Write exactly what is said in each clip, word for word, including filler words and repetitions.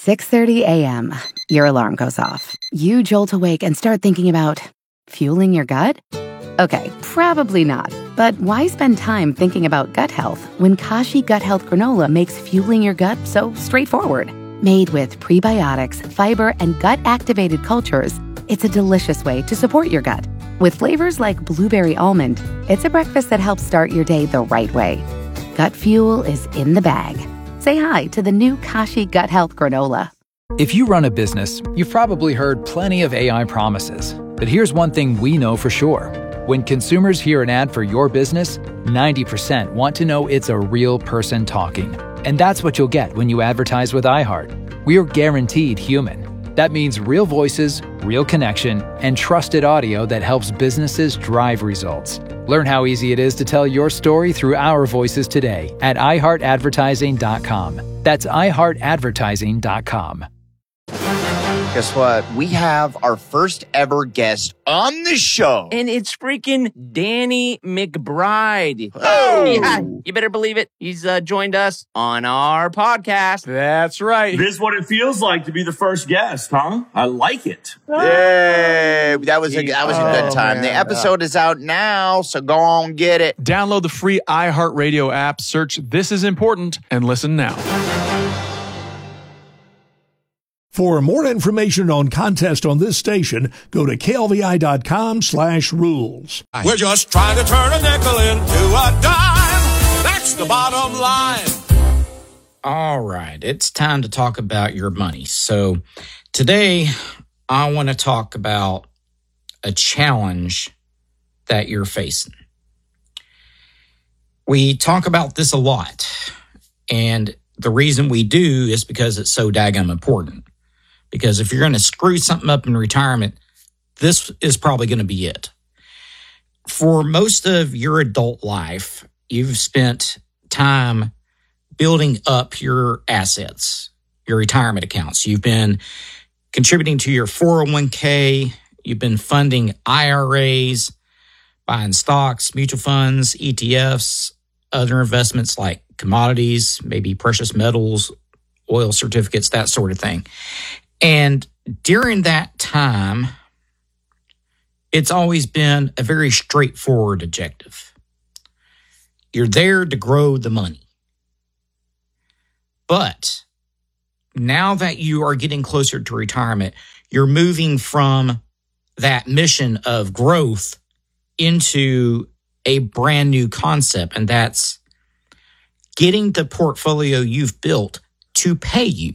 six thirty a.m., your alarm goes off. You jolt awake and start thinking about fueling your gut? Okay, probably not. But why spend time thinking about gut health when Kashi Gut Health Granola makes fueling your gut so straightforward? Made with prebiotics, fiber, and gut-activated cultures, it's a delicious way to support your gut. With flavors like blueberry almond, it's a breakfast that helps start your day the right way. Gut fuel is in the bag. Say hi to the new Kashi Gut Health Granola. If you run a business, you've probably heard plenty of A I promises. But here's one thing we know for sure. When consumers hear an ad for your business, ninety percent want to know it's a real person talking. And that's what you'll get when you advertise with iHeart. We are guaranteed human. That means real voices, real connection, and trusted audio that helps businesses drive results. Learn how easy it is to tell your story through our voices today at i heart advertising dot com. That's i heart advertising dot com. Guess what? We have our first ever guest on the show. And it's freaking Danny McBride. Oh! Yeah, you better believe it. He's uh, joined us on our podcast. That's right. This is what it feels like to be the first guest, huh? I like it. Yay! That was a, that was a good Oh, time. man. The episode is out now, so go on, get it. Download the free iHeartRadio app, search This Is Important, and listen now. For more information on contest on this station, go to K L V I dot com slash rules. We're just trying to turn a nickel into a dime. That's the bottom line. All right, it's time to talk about your money. So today I want to talk about a challenge that you're facing. We talk about this a lot, and the reason we do is because it's so daggum important. Because if you're going to screw something up in retirement, this is probably going to be it. For most of your adult life, you've spent time building up your assets, your retirement accounts. You've been contributing to your four oh one k. You've been funding I R As, buying stocks, mutual funds, E T Fs, other investments like commodities, maybe precious metals, oil certificates, that sort of thing. And during that time, it's always been a very straightforward objective. You're there to grow the money. But now that you are getting closer to retirement, you're moving from that mission of growth into a brand new concept, and that's getting the portfolio you've built to pay you.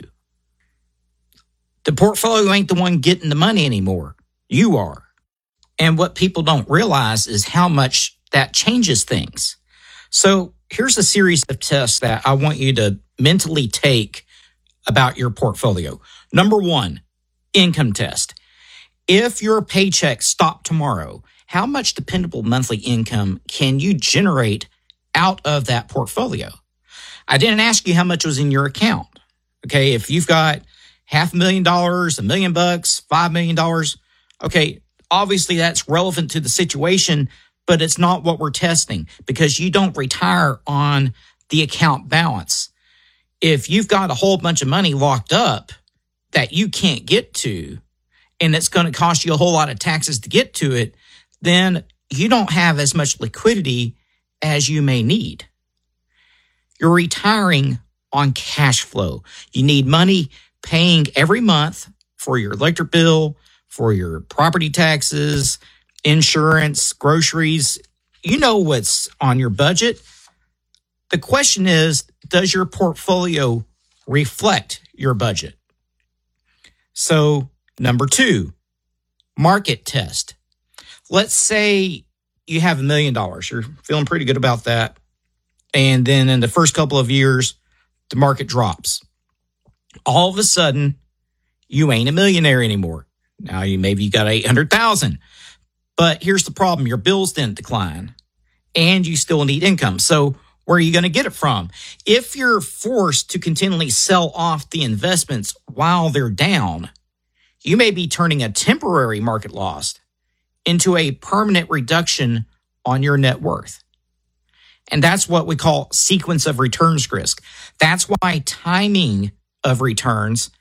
The portfolio ain't the one getting the money anymore. You are. And what people don't realize is how much that changes things. So here's a series of tests that I want you to mentally take about your portfolio. Number one, income test. If your paycheck stopped tomorrow, how much dependable monthly income can you generate out of that portfolio? I didn't ask you how much was in your account. Okay, if you've got half a million dollars, a million bucks, five million dollars. Okay, obviously that's relevant to the situation, but it's not what we're testing because you don't retire on the account balance. If you've got a whole bunch of money locked up that you can't get to, and it's going to cost you a whole lot of taxes to get to it, then you don't have as much liquidity as you may need. You're retiring on cash flow. You need money paying every month for your electric bill, for your property taxes, insurance, groceries. You know what's on your budget. The question is, does your portfolio reflect your budget? So, number two, market test. Let's say you have a million dollars. You're feeling pretty good about that. And then in the first couple of years, the market drops. All of a sudden, you ain't a millionaire anymore. Now, you maybe you got eight hundred thousand. But here's the problem. Your bills didn't decline, and you still need income. So where are you going to get it from? If you're forced to continually sell off the investments while they're down, you may be turning a temporary market loss into a permanent reduction on your net worth. And that's what we call sequence of returns risk. That's why timing of returns